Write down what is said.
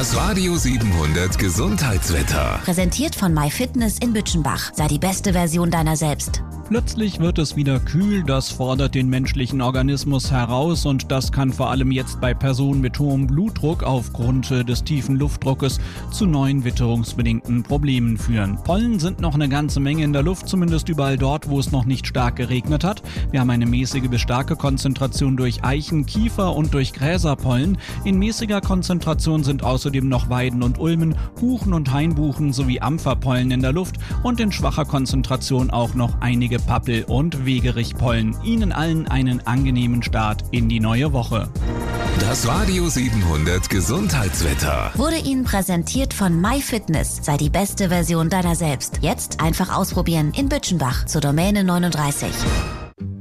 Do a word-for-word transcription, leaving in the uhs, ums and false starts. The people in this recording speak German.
Das Radio siebenhundert Gesundheitswetter. Präsentiert von MyFitness in Bütchenbach. Sei die beste Version deiner selbst. Plötzlich wird es wieder kühl, das fordert den menschlichen Organismus heraus und das kann vor allem jetzt bei Personen mit hohem Blutdruck aufgrund des tiefen Luftdruckes zu neuen witterungsbedingten Problemen führen. Pollen sind noch eine ganze Menge in der Luft, zumindest überall dort, wo es noch nicht stark geregnet hat. Wir haben eine mäßige bis starke Konzentration durch Eichen, Kiefer und durch Gräserpollen. In mäßiger Konzentration sind außerdem noch Weiden und Ulmen, Buchen und Hainbuchen sowie Ampferpollen in der Luft und in schwacher Konzentration auch noch einige Pappel- und Wegerichpollen. Ihnen allen einen angenehmen Start in die neue Woche. Das Radio siebenhundert Gesundheitswetter wurde Ihnen präsentiert von MyFitness. Sei die beste Version deiner selbst. Jetzt einfach ausprobieren in Bütchenbach zur Domäne neununddreißig.